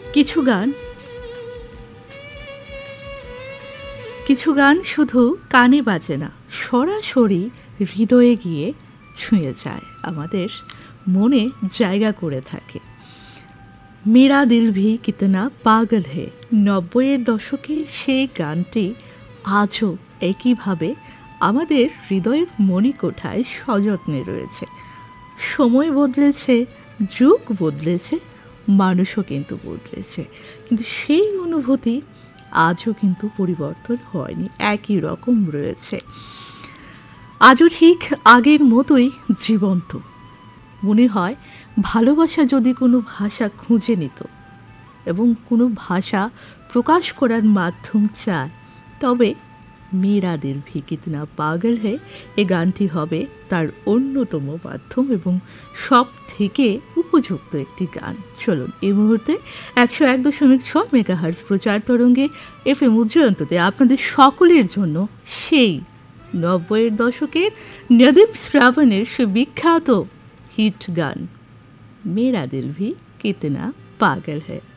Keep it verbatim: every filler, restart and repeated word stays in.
কিছু গান কিছু গান শুধু কানে বাজে না, সরাসরি হৃদয়ে গিয়ে ছুঁয়ে যায়, আমাদের মনে জায়গা করে থাকে। মেরা দিল ভি কিতনা পাগল হে, নব্বইয়ের দশকের সেই গানটি আজও একইভাবে আমাদের হৃদয়ের মণিকোঠায় সযত্নে রয়েছে। সময় বদলেছে, যুগ বদলেছে, মানুষও কিন্তু বদলেছে, কিন্তু সেই অনুভূতি আজও কিন্তু পরিবর্তন হয়নি, একই রকম রয়েছে, আজও ঠিক আগের মতোই জীবন্ত। মনে হয় ভালোবাসা যদি কোনো ভাষা খুঁজে নিত এবং কোনো ভাষা প্রকাশ করার মাধ্যম চায়, তবে মেরা দিল ভি কিতনা পাগল হে এ গানটি হবে তার অন্যতম মাধ্যম এবং সব থেকে উপযুক্ত একটি গান। চলুন এই মুহূর্তে একশো এক দশমিক ছয় মেগাহার্টজ প্রচার তরঙ্গে এফ এম উজ্জয়ন্ততে আপনাদের সকলের জন্য সেই নব্বইয়ের দশকের নদীম শ্রাবণের সে বিখ্যাত হিট গান মেরা দিল ভি কিতনা পাগল হে।